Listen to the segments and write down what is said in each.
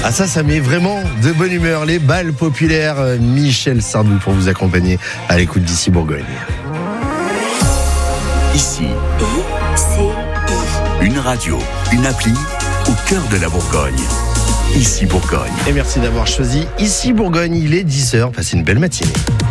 Ah ça met vraiment de bonne humeur. Les balles populaires, Michel Sardou pour vous accompagner à l'écoute d'Ici Bourgogne. Ici, une radio, une appli au cœur de la Bourgogne. Ici Bourgogne. Et merci d'avoir choisi Ici Bourgogne. Il est 10h. Passez une belle matinée.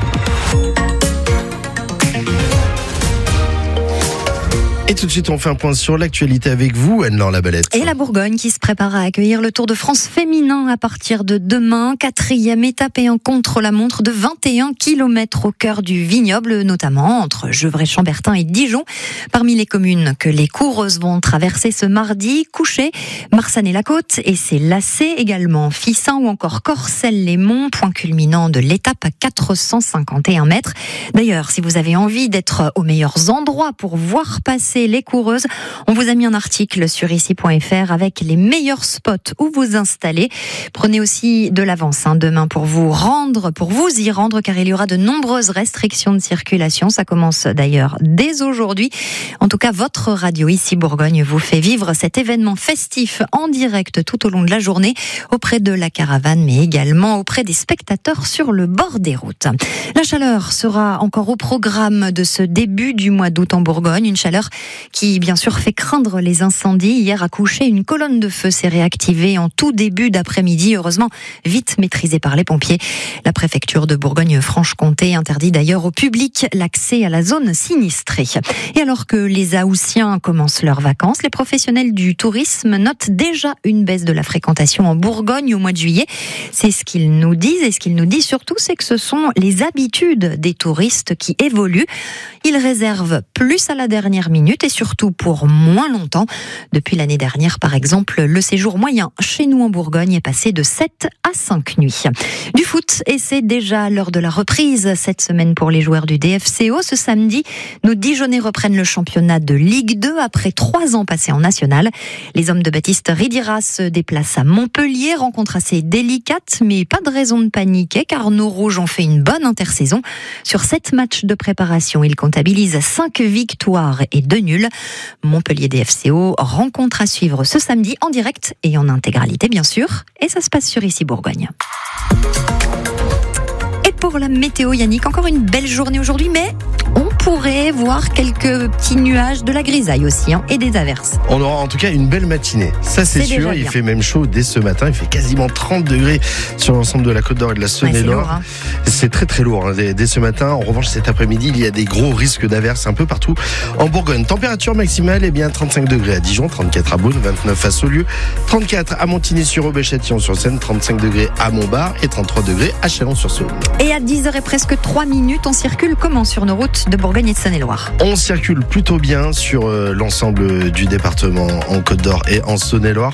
Et tout de suite, on fait un point sur l'actualité avec vous, Anne-Laure Labalette. Et la Bourgogne qui se prépare à accueillir le Tour de France féminin à partir de demain. 4e étape et un contre-la-montre de 21 km au cœur du vignoble, notamment entre Gevrey-Chambertin et Dijon. Parmi les communes que les coureuses vont traverser ce mardi, Couchet, Marsanne-et-la-Côte et ses lacets, également Fissin ou encore Corcelles-les-Monts, point culminant de l'étape à 451 mètres. D'ailleurs, si vous avez envie d'être aux meilleurs endroits pour voir passer les coureuses, on vous a mis un article sur ici.fr avec les meilleurs spots où vous installer. Prenez aussi de l'avance demain pour vous y rendre, car il y aura de nombreuses restrictions de circulation. Ça commence d'ailleurs dès aujourd'hui. En tout cas, votre radio Ici Bourgogne vous fait vivre cet événement festif en direct tout au long de la journée auprès de la caravane, mais également auprès des spectateurs sur le bord des routes. La chaleur sera encore au programme de ce début du mois d'août en Bourgogne. Une chaleur qui, bien sûr, fait craindre les incendies. Hier, à Couchet, une colonne de feu s'est réactivée en tout début d'après-midi. Heureusement, vite maîtrisée par les pompiers. La préfecture de Bourgogne-Franche-Comté interdit d'ailleurs au public l'accès à la zone sinistrée. Et alors que les Haussiens commencent leurs vacances, les professionnels du tourisme notent déjà une baisse de la fréquentation en Bourgogne au mois de juillet. C'est ce qu'ils nous disent, et ce qu'ils nous disent surtout, c'est que ce sont les habitudes des touristes qui évoluent. Ils réservent plus à la dernière minute et surtout pour moins longtemps. Depuis l'année dernière, par exemple, le séjour moyen chez nous en Bourgogne est passé de 7 à 5 nuits. Du foot, et c'est déjà l'heure de la reprise cette semaine pour les joueurs du DFCO. Ce samedi, nos Dijonnais reprennent le championnat de Ligue 2 après 3 ans passés en national. Les hommes de Baptiste Ridira se déplacent à Montpellier, rencontre assez délicate, mais pas de raison de paniquer car nos rouges ont fait une bonne intersaison. Sur 7 matchs de préparation, ils comptabilisent 5 victoires et 2 nuls. Montpellier DFCO, rencontre à suivre ce samedi en direct et en intégralité bien sûr. Et ça se passe sur Ici Bourgogne. Et pour la météo, Yannick, encore une belle journée aujourd'hui, mais on pourrait voir quelques petits nuages, de la grisaille aussi, et des averses. On aura en tout cas une belle matinée. Ça, c'est sûr. Il fait même chaud dès ce matin. Il fait quasiment 30 degrés sur l'ensemble de la Côte d'Or et de la Saône-et-Loire. C'est très très lourd dès ce matin. En revanche, cet après-midi, il y a des gros risques d'averses un peu partout en Bourgogne. Température maximale, 35 degrés à Dijon, 34 à Beaune, 29 à Saulieu, 34 à Montigny-sur-Aube et Châtillon-sur-Seine, 35 degrés à Montbard et 33 degrés à Chalon-sur-Saône. Et à 10h et presque 3 minutes, on circule comment sur nos routes de Bourgogne et de Saône-et-Loire? On circule plutôt bien sur l'ensemble du département en Côte d'Or et en Saône-et-Loire.